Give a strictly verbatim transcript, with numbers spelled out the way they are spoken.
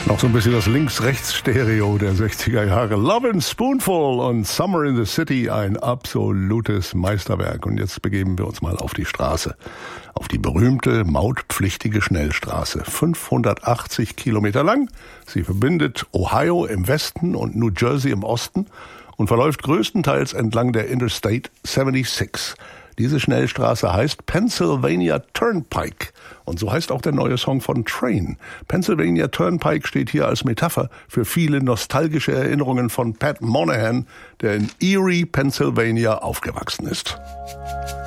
Noch so ein bisschen das Links-Rechts-Stereo der sechziger Jahre. Lovin' Spoonful und Summer in the City, ein absolutes Meisterwerk. Und jetzt begeben wir uns mal auf die Straße. Auf die berühmte, mautpflichtige Schnellstraße. fünfhundertachtzig Kilometer lang. Sie verbindet Ohio im Westen und New Jersey im Osten und verläuft größtenteils entlang der Interstate sechsundsiebzig. Diese Schnellstraße heißt Pennsylvania Turnpike. Und so heißt auch der neue Song von Train. Pennsylvania Turnpike steht hier als Metapher für viele nostalgische Erinnerungen von Pat Monahan, der in Erie, Pennsylvania aufgewachsen ist.